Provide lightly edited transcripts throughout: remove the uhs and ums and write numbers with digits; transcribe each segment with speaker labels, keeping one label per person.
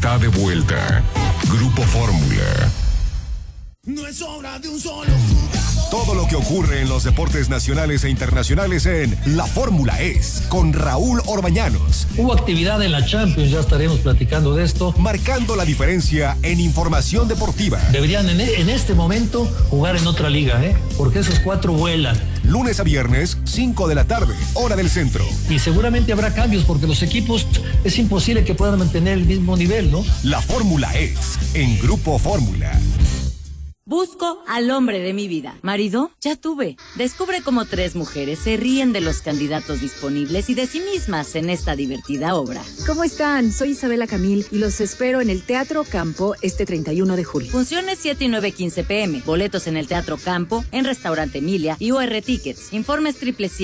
Speaker 1: está de vuelta. Grupo Fórmula.
Speaker 2: No es obra de un solo jugador.
Speaker 1: Todo lo que ocurre en los deportes nacionales e internacionales en La Fórmula es con Raúl Orbañanos.
Speaker 3: Hubo actividad en la Champions, ya estaremos platicando de esto.
Speaker 1: Marcando la diferencia en información deportiva.
Speaker 3: Deberían en este momento jugar en otra liga, porque esos 4 vuelan.
Speaker 1: Lunes a viernes, 5 de la tarde, hora del centro.
Speaker 3: Y seguramente habrá cambios porque los equipos es imposible que puedan mantener el mismo nivel, ¿no?
Speaker 1: La Fórmula es en Grupo Fórmula.
Speaker 4: Busco al hombre de mi vida. Marido, ya tuve. Descubre cómo 3 mujeres se ríen de los candidatos disponibles y de sí mismas en esta divertida obra.
Speaker 5: ¿Cómo están? Soy Isabela Camil y los espero en el Teatro Campo este 31 de julio.
Speaker 4: Funciones 7 y 9:15 p.m. Boletos en el Teatro Campo, en Restaurante Emilia y UR Tickets. Informes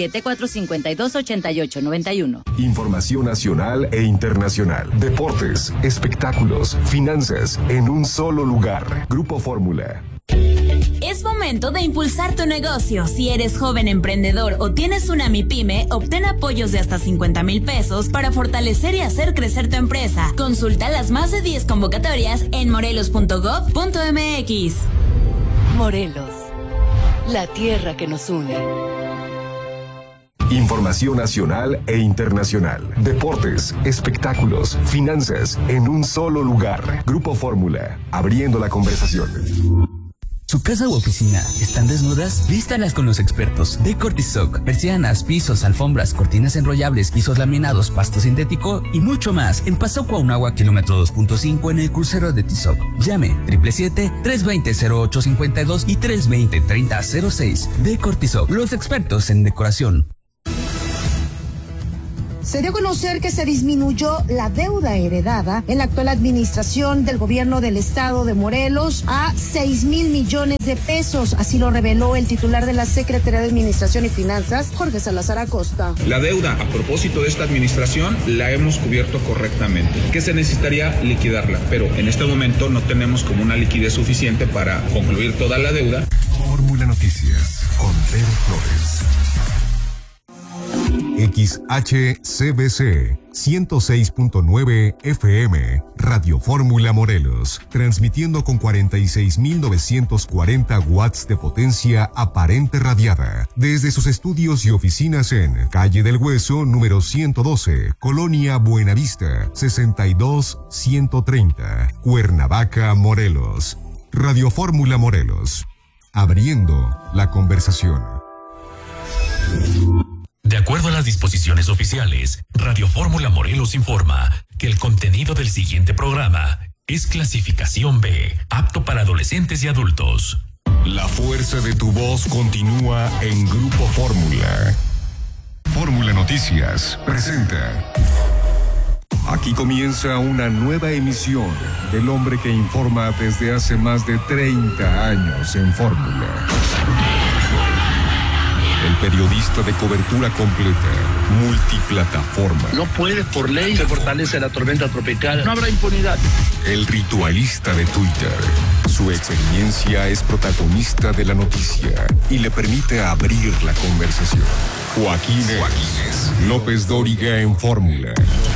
Speaker 4: 777-452-8891.
Speaker 1: Información nacional e internacional. Deportes, espectáculos, finanzas, en un solo lugar. Grupo Fórmula.
Speaker 6: Es momento de impulsar tu negocio. Si eres joven emprendedor o tienes una MIPYME, obtén apoyos de hasta 50,000 pesos para fortalecer y hacer crecer tu empresa. Consulta las más de 10 convocatorias en morelos.gov.mx.
Speaker 7: Morelos, la tierra que nos une.
Speaker 1: Información nacional e internacional. Deportes, espectáculos, finanzas, en un solo lugar. Grupo Fórmula, abriendo la conversación.
Speaker 8: ¿Su casa u oficina están desnudas? Vístalas con los expertos de Cortisoc. Persianas, pisos, alfombras, cortinas enrollables, pisos laminados, pasto sintético y mucho más. En Paso Cuauhnáhuac, kilómetro 2.5 en el crucero de Tizoc. Llame 777-320-0852 y 320-3006. De Cortisoc, los expertos en decoración.
Speaker 9: Se dio a conocer que se disminuyó la deuda heredada en la actual administración del gobierno del estado de Morelos a 6,000 millones de pesos. Así lo reveló el titular de la Secretaría de Administración y Finanzas, Jorge Salazar Acosta.
Speaker 10: La deuda a propósito de esta administración la hemos cubierto correctamente. ¿Qué se necesitaría? Liquidarla, pero en este momento no tenemos como una liquidez suficiente para concluir toda la deuda.
Speaker 1: Fórmula Noticias con Pedro Flores. XHCBC 106.9 FM, Radio Fórmula Morelos, transmitiendo con 46.940 watts de potencia aparente radiada, desde sus estudios y oficinas en Calle del Hueso, número 112, Colonia Buenavista, 62130, Cuernavaca, Morelos. Radio Fórmula Morelos, abriendo la conversación.
Speaker 11: De acuerdo a las disposiciones oficiales, Radio Fórmula Morelos informa que el contenido del siguiente programa es clasificación B, apto para adolescentes y adultos.
Speaker 1: La fuerza de tu voz continúa en Grupo Fórmula. Fórmula Noticias presenta. Aquí comienza una nueva emisión del hombre que informa desde hace más de 30 años en Fórmula. El periodista de cobertura completa, multiplataforma.
Speaker 12: No puede, por ley, se fortalece la tormenta tropical. No habrá impunidad.
Speaker 1: El ritualista de Twitter. Su experiencia es protagonista de la noticia y le permite abrir la conversación. Joaquín López Dóriga en Fórmula.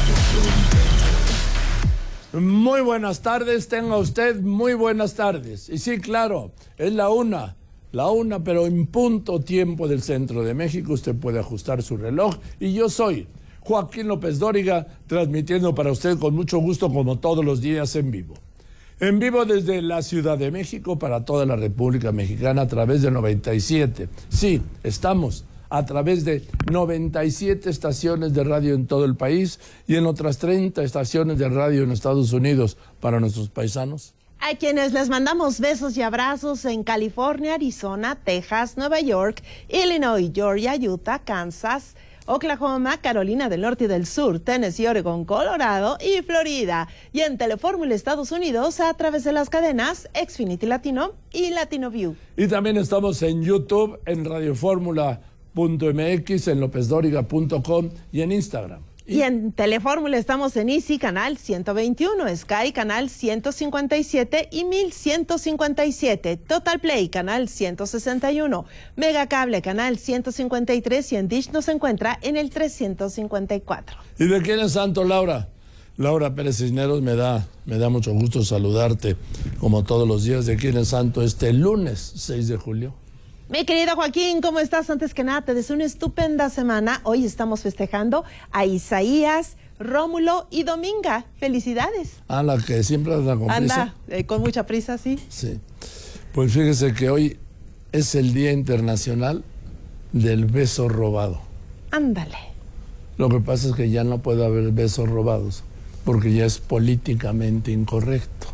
Speaker 13: Muy buenas tardes, tenga usted muy buenas tardes. Y sí, claro, es la una, pero en punto tiempo del centro de México. Usted puede ajustar su reloj. Y yo soy Joaquín López Dóriga, transmitiendo para usted con mucho gusto, como todos los días, en vivo. En vivo desde la Ciudad de México para toda la República Mexicana a través de 97. Sí, estamos a través de 97 estaciones de radio en todo el país y en otras 30 estaciones de radio en Estados Unidos para nuestros paisanos.
Speaker 14: A quienes les mandamos besos y abrazos en California, Arizona, Texas, Nueva York, Illinois, Georgia, Utah, Kansas, Oklahoma, Carolina del Norte y del Sur, Tennessee, Oregon, Colorado y Florida. Y en Telefórmula Estados Unidos a través de las cadenas Xfinity Latino y Latino View. Y también estamos en YouTube, en radiofórmula.mx, en lopezdoriga.com y en Instagram. Y en Telefórmula estamos en Easy, canal 121, Sky, canal 157 y 1157, Total Play, canal 161, Megacable, canal 153 y en Dish nos encuentra en el 354. ¿Y de quién es santo, Laura?
Speaker 13: Laura Pérez Cisneros, me da mucho gusto saludarte, como todos los días de aquí en el Santo, este lunes 6 de julio.
Speaker 14: Mi querido Joaquín, ¿cómo estás? Antes que nada, te deseo una estupenda semana. Hoy estamos festejando a Isaías, Rómulo y Dominga. ¡Felicidades!
Speaker 13: Ah, la que siempre anda con prisa.
Speaker 14: Anda, con mucha prisa, sí.
Speaker 13: Sí. Pues fíjese que hoy es el Día Internacional del Beso Robado.
Speaker 14: Ándale.
Speaker 13: Lo que pasa es que ya no puede haber besos robados, porque ya es políticamente incorrecto.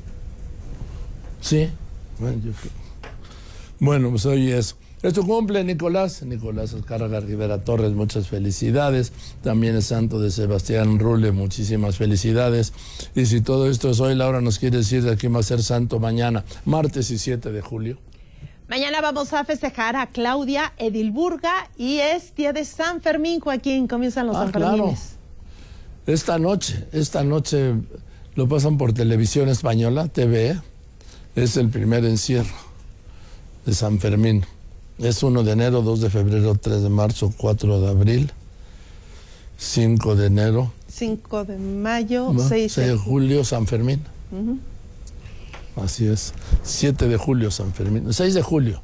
Speaker 13: ¿Sí? Bueno, pues hoy es. Esto cumple Nicolás Azcárraga Rivera Torres, muchas felicidades. También es santo de Sebastián Rule, muchísimas felicidades. Y si todo esto es hoy, Laura nos quiere decir de quién va a ser santo mañana, martes y 7 de julio.
Speaker 14: Mañana vamos a festejar a Claudia Edilburga y es día de San Fermín, Joaquín. Comienzan los Sanfermines.
Speaker 13: Claro. Esta noche lo pasan por Televisión Española, TV. Es el primer encierro de San Fermín. Es 1 de enero, 2 de febrero, 3 de marzo, 4 de abril, 5 de enero.
Speaker 14: 5 de mayo, 6
Speaker 13: de julio, San Fermín. Así es. 7 de julio, San Fermín. 6 de julio.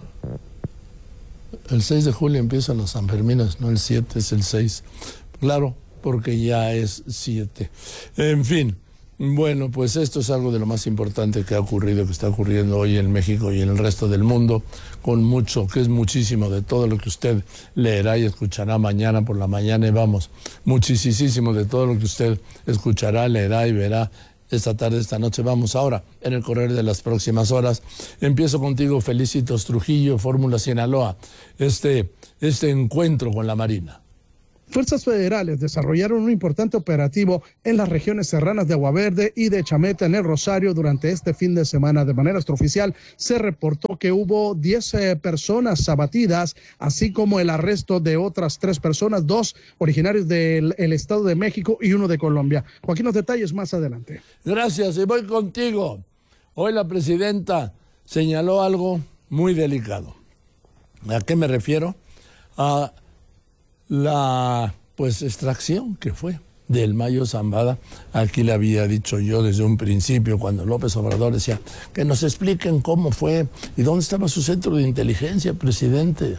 Speaker 13: El 6 de julio empiezan los Sanfermines, no el 7, es el 6. Claro, porque ya es 7. En fin. Bueno, pues esto es algo de lo más importante que ha ocurrido, que está ocurriendo hoy en México y en el resto del mundo, con mucho, que es muchísimo de todo lo que usted leerá y escuchará mañana por la mañana, y vamos, muchísimo de todo lo que usted escuchará, leerá y verá esta tarde, esta noche. Vamos ahora, en el correr de las próximas horas. Empiezo contigo, Felicitos Trujillo, Fórmula Sinaloa, este encuentro con la Marina.
Speaker 15: Fuerzas federales desarrollaron un importante operativo en las regiones serranas de Agua Verde y de Chameta en el Rosario durante este fin de semana. De manera extraoficial se reportó que hubo 10 personas abatidas, así como el arresto de otras 3 personas, 2 originarios del Estado de México y 1 de Colombia. Joaquín, los detalles más adelante.
Speaker 13: Gracias, y voy contigo. Hoy la presidenta señaló algo muy delicado. ¿A qué me refiero? A la extracción que fue del Mayo Zambada. Aquí le había dicho yo desde un principio, cuando López Obrador decía que nos expliquen cómo fue y dónde estaba su centro de inteligencia, presidente.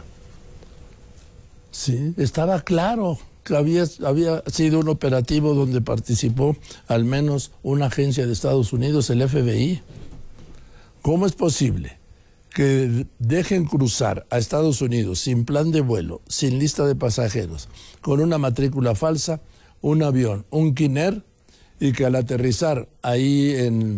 Speaker 13: Sí, estaba claro que había sido un operativo donde participó al menos una agencia de Estados Unidos, el FBI. ¿Cómo es posible que dejen cruzar a Estados Unidos sin plan de vuelo, sin lista de pasajeros, con una matrícula falsa, un avión, un Kinect, y que al aterrizar ahí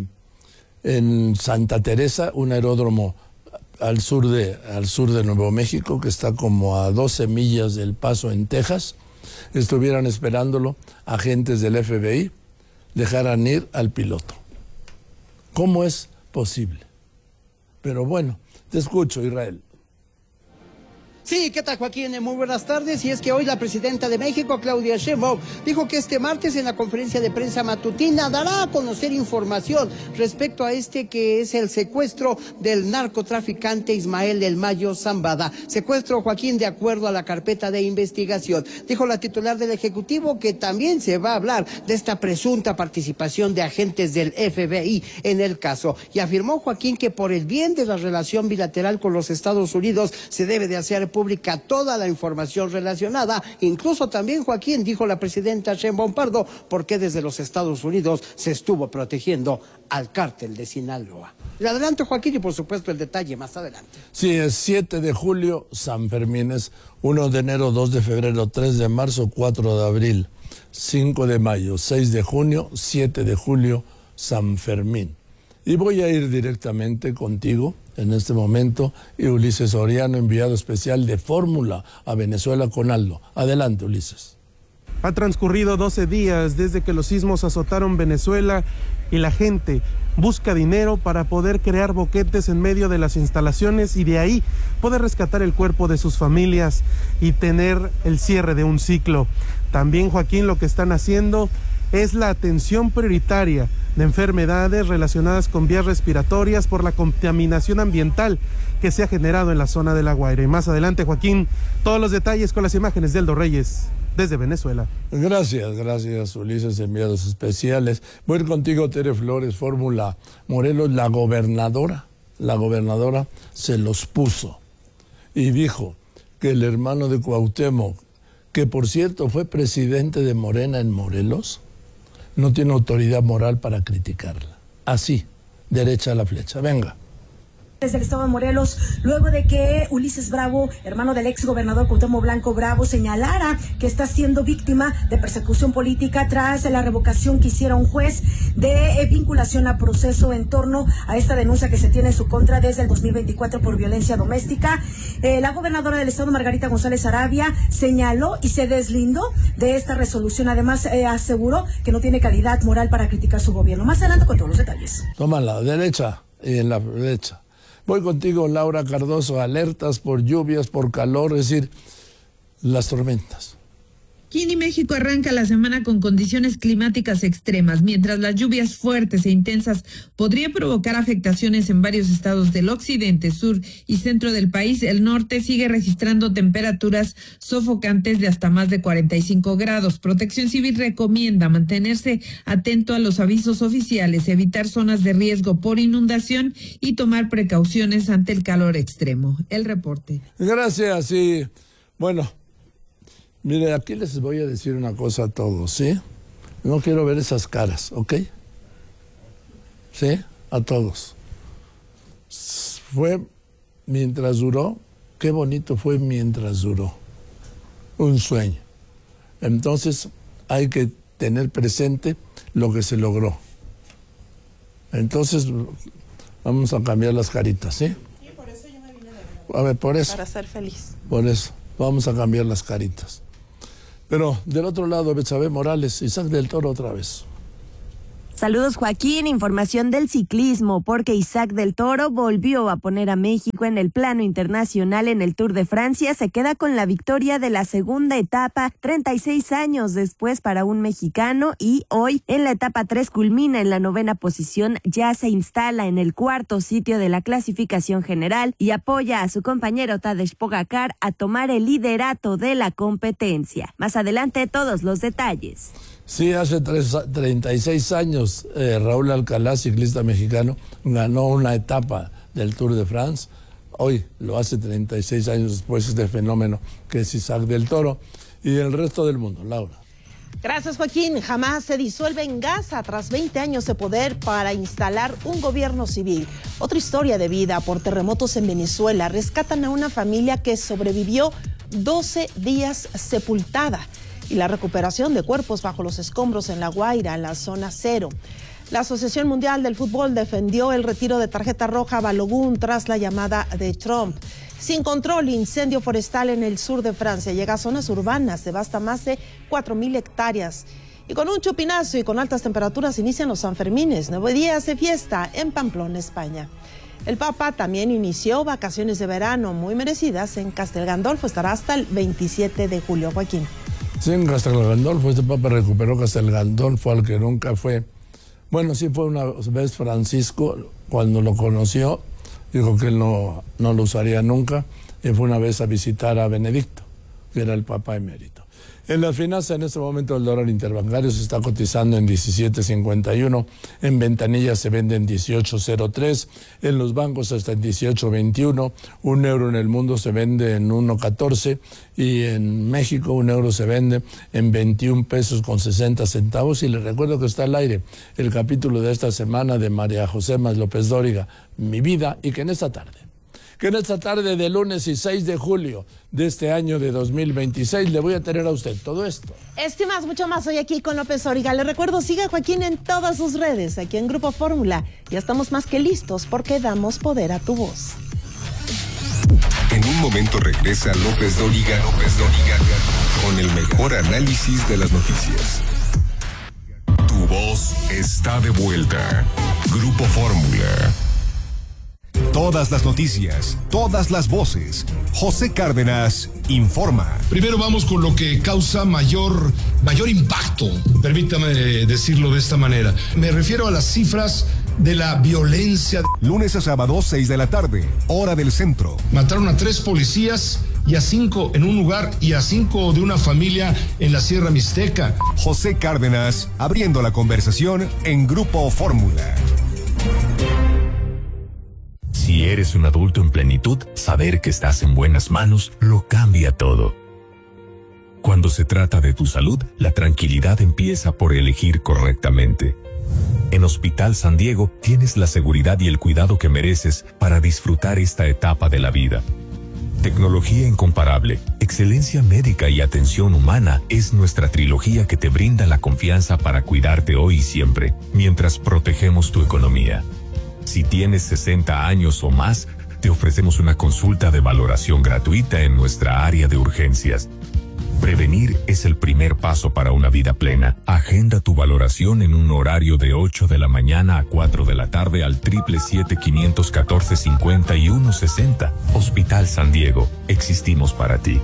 Speaker 13: en Santa Teresa, un aeródromo al sur de Nuevo México, que está como a 12 millas del Paso en Texas, estuvieran esperándolo agentes del FBI, dejaran ir al piloto? ¿Cómo es posible? Pero bueno, te escucho, Israel.
Speaker 16: Sí, ¿qué tal, Joaquín? Muy buenas tardes. Y es que hoy la presidenta de México, Claudia Sheinbaum, dijo que este martes en la conferencia de prensa matutina dará a conocer información respecto a que es el secuestro del narcotraficante Ismael del Mayo Zambada. Secuestro, Joaquín, de acuerdo a la carpeta de investigación. Dijo la titular del Ejecutivo que también se va a hablar de esta presunta participación de agentes del FBI en el caso. Y afirmó, Joaquín, que por el bien de la relación bilateral con los Estados Unidos se debe de hacer pública toda la información relacionada, incluso también, Joaquín, dijo la presidenta Sheinbaum Pardo, porque desde los Estados Unidos se estuvo protegiendo al cártel de Sinaloa. Le adelanto, Joaquín, y por supuesto el detalle más adelante.
Speaker 13: Sí, es 7 de julio, San Fermín, es 1 de enero, 2 de febrero, 3 de marzo, 4 de abril, 5 de mayo, 6 de junio, 7 de julio, San Fermín. Y voy a ir directamente contigo en este momento, y Ulises Soriano, enviado especial de Fórmula a Venezuela con Aldo. Adelante, Ulises.
Speaker 17: Ha transcurrido 12 días desde que los sismos azotaron Venezuela y la gente busca dinero para poder crear boquetes en medio de las instalaciones y de ahí poder rescatar el cuerpo de sus familias y tener el cierre de un ciclo. También, Joaquín, lo que están haciendo es la atención prioritaria de enfermedades relacionadas con vías respiratorias por la contaminación ambiental que se ha generado en la zona de La Guaira. Y más adelante, Joaquín, todos los detalles con las imágenes de Eldo Reyes. desde Venezuela.
Speaker 13: Gracias Ulises, enviados especiales. Voy a ir contigo, Tere Flores, Fórmula Morelos. La gobernadora se los puso y dijo que el hermano de Cuauhtémoc, que por cierto fue presidente de Morena en Morelos, no tiene autoridad moral para criticarla. Así, derecha a la flecha. Venga.
Speaker 18: Desde el estado de Morelos, luego de que Ulises Bravo, hermano del ex gobernador Cuauhtémoc Blanco Bravo, señalara que está siendo víctima de persecución política tras la revocación que hiciera un juez de vinculación a proceso en torno a esta denuncia que se tiene en su contra desde el 2024 por violencia doméstica. La gobernadora del estado, Margarita González Arabia, señaló y se deslindó de esta resolución. Además, aseguró que no tiene calidad moral para criticar su gobierno. Más adelante con todos los detalles.
Speaker 13: Toma la derecha y en la derecha. Voy contigo, Laura Cardoso. Alertas por lluvias, por calor, es decir, las tormentas.
Speaker 19: Aquí en México arranca la semana con condiciones climáticas extremas, mientras las lluvias fuertes e intensas podrían provocar afectaciones en varios estados del occidente, sur y centro del país. El norte sigue registrando temperaturas sofocantes de hasta más de 45 grados. Protección Civil recomienda mantenerse atento a los avisos oficiales, evitar zonas de riesgo por inundación y tomar precauciones ante el calor extremo. El reporte.
Speaker 13: Gracias, y bueno, mire, aquí les voy a decir una cosa a todos, ¿sí? No quiero ver esas caras, ¿ok? ¿Sí? A todos. Fue mientras duró, qué bonito fue mientras duró. Un sueño. Entonces, hay que tener presente lo que se logró. Entonces, vamos a cambiar las caritas, ¿sí?
Speaker 14: Sí, por eso yo me vine de verdad.
Speaker 13: A ver, por eso.
Speaker 14: Para ser feliz.
Speaker 13: Por eso, vamos a cambiar las caritas. Pero del otro lado, Betsabe Morales, Isaac del Toro otra vez.
Speaker 20: Saludos, Joaquín. Información del ciclismo, porque Isaac del Toro volvió a poner a México en el plano internacional en el Tour de Francia. Se queda con la victoria de la segunda etapa, 36 años después para un mexicano, y hoy en la etapa 3 culmina en la 9ª posición. Ya se instala en el 4º sitio de la clasificación general y apoya a su compañero Tadej Pogačar a tomar el liderato de la competencia. Más adelante, todos los detalles.
Speaker 13: Sí, hace 36 años Raúl Alcalá, ciclista mexicano, ganó una etapa del Tour de France. Hoy lo hace 36 años después este fenómeno que es Isaac del Toro y el resto del mundo. Laura.
Speaker 14: Gracias, Joaquín. Hamas se disuelve en Gaza tras 20 años de poder para instalar un gobierno civil. Otra historia de vida por terremotos en Venezuela. Rescatan a una familia que sobrevivió 12 días sepultada. Y la recuperación de cuerpos bajo los escombros en La Guaira, en la zona cero. La Asociación Mundial del Fútbol defendió el retiro de tarjeta roja a Balogun tras la llamada de Trump. Sin control, incendio forestal en el sur de Francia. Llega a zonas urbanas, devasta más de 4.000 hectáreas. Y con un chupinazo y con altas temperaturas inician los Sanfermines, 9 días de fiesta en Pamplona, España. El Papa también inició vacaciones de verano muy merecidas en Castel Gandolfo. Estará hasta el 27 de julio, Joaquín.
Speaker 13: Sí, en Castel Gandolfo, este Papa recuperó Castel Gandolfo, al que nunca fue. Bueno, sí fue una vez Francisco, cuando lo conoció, dijo que él no lo usaría nunca, y fue una vez a visitar a Benedicto, que era el Papa emérito. En las finanzas, en este momento el dólar interbancario se está cotizando en 17.51, en ventanillas se vende en 18.03, en los bancos hasta en 18.21, un euro en el mundo se vende en 1.14 y en México un euro se vende en 21 pesos con 60 centavos. Y les recuerdo que está al aire el capítulo de esta semana de María José Más López Dóriga, Mi Vida, y que en esta tarde de lunes y 6 de julio de este año de 2026 le voy a tener a usted todo esto.
Speaker 14: Estimas, mucho más hoy aquí con López Dóriga. Le recuerdo, siga a Joaquín en todas sus redes, aquí en Grupo Fórmula. Ya estamos más que listos porque damos poder a tu voz.
Speaker 1: En un momento regresa López Dóriga con el mejor análisis de las noticias. Tu voz está de vuelta. Grupo Fórmula. Todas las noticias, todas las voces. José Cárdenas informa.
Speaker 21: Primero vamos con lo que causa mayor impacto, permítame decirlo de esta manera. Me refiero a las cifras de la violencia.
Speaker 1: Lunes a sábado, 6 de la tarde, hora del centro.
Speaker 21: Mataron a 3 policías y a 5 en un lugar y a 5 de una familia en la Sierra Mixteca.
Speaker 1: José Cárdenas, abriendo la conversación en Grupo Fórmula.
Speaker 11: Si eres un adulto en plenitud, saber que estás en buenas manos lo cambia todo. Cuando se trata de tu salud, la tranquilidad empieza por elegir correctamente. En Hospital San Diego tienes la seguridad y el cuidado que mereces para disfrutar esta etapa de la vida. Tecnología incomparable, excelencia médica y atención humana es nuestra trilogía que te brinda la confianza para cuidarte hoy y siempre, mientras protegemos tu economía. Si tienes 60 años o más, te ofrecemos una consulta de valoración gratuita en nuestra área de urgencias. Prevenir es el primer paso para una vida plena. Agenda tu valoración en un horario de 8 de la mañana a 4 de la tarde al 777-514-5160. Hospital San Diego. Existimos para ti.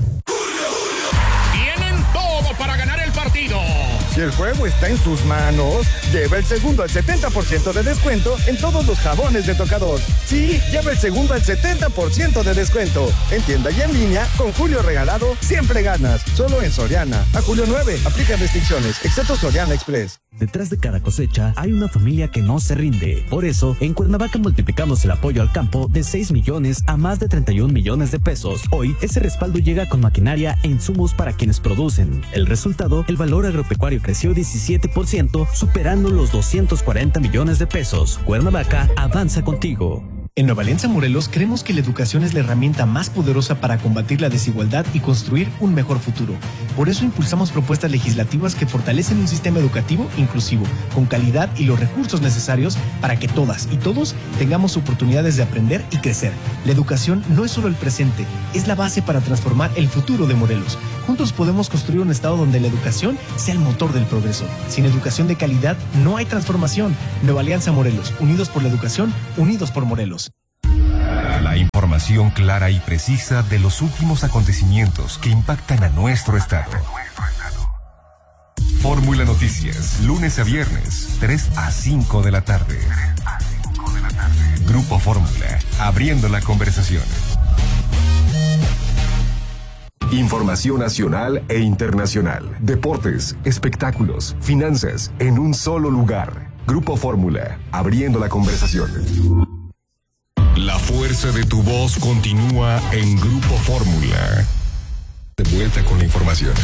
Speaker 2: Tienen todo para ganar el partido.
Speaker 22: Si el juego está en sus manos, lleva el segundo al 70% de descuento en todos los jabones de tocador. Sí, lleva el segundo al 70% de descuento. En tienda y en línea, con Julio Regalado, siempre ganas. Solo en Soriana. A julio 9, aplican restricciones, excepto Soriana Express.
Speaker 23: Detrás de cada cosecha hay una familia que no se rinde. Por eso, en Cuernavaca multiplicamos el apoyo al campo de 6 millones a más de 31 millones de pesos. Hoy, ese respaldo llega con maquinaria e insumos para quienes producen. El resultado, el valor agropecuario creció 17%, superando los 240 millones de pesos. Cuernavaca avanza contigo.
Speaker 24: En Nueva Alianza Morelos creemos que la educación es la herramienta más poderosa para combatir la desigualdad y construir un mejor futuro. Por eso impulsamos propuestas legislativas que fortalecen un sistema educativo inclusivo, con calidad y los recursos necesarios para que todas y todos tengamos oportunidades de aprender y crecer. La educación no es solo el presente, es la base para transformar el futuro de Morelos. Juntos podemos construir un estado donde la educación sea el motor del progreso. Sin educación de calidad no hay transformación. Nueva Alianza Morelos, unidos por la educación, unidos por Morelos.
Speaker 1: La información clara y precisa de los últimos acontecimientos que impactan a nuestro estado. Fórmula Noticias, lunes a viernes, 3 a 5 de la tarde. Grupo Fórmula, abriendo la conversación. Información nacional e internacional, deportes, espectáculos, finanzas, en un solo lugar. Grupo Fórmula, abriendo la conversación. La fuerza de tu voz continúa en Grupo Fórmula. De vuelta con la información.